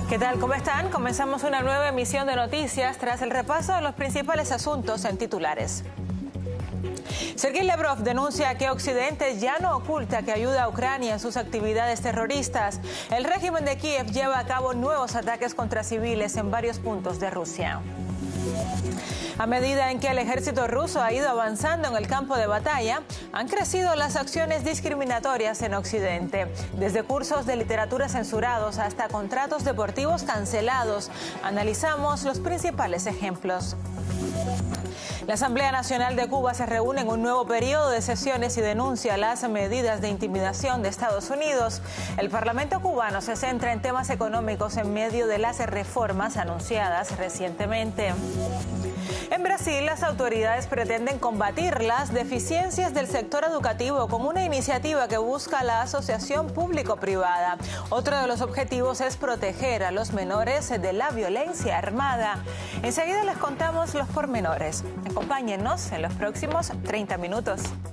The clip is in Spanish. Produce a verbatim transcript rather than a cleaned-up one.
¿Qué tal? ¿Cómo están? Comenzamos una nueva emisión de noticias tras el repaso de los principales asuntos en titulares. Sergei Lavrov denuncia que Occidente ya no oculta que ayuda a Ucrania en sus actividades terroristas. El régimen de Kiev lleva a cabo nuevos ataques contra civiles en varios puntos de Rusia. A medida en que el ejército ruso ha ido avanzando en el campo de batalla, han crecido las acciones discriminatorias en Occidente. Desde cursos de literatura censurados hasta contratos deportivos cancelados, analizamos los principales ejemplos. La Asamblea Nacional de Cuba se reúne en un nuevo periodo de sesiones y denuncia las medidas de intimidación de Estados Unidos. El Parlamento cubano se centra en temas económicos en medio de las reformas anunciadas recientemente. En Brasil, las autoridades pretenden combatir las deficiencias del sector educativo con una iniciativa que busca la asociación público-privada. Otro de los objetivos es proteger a los menores de la violencia armada. Enseguida les contamos los pormenores. Acompáñennos en los próximos treinta minutos.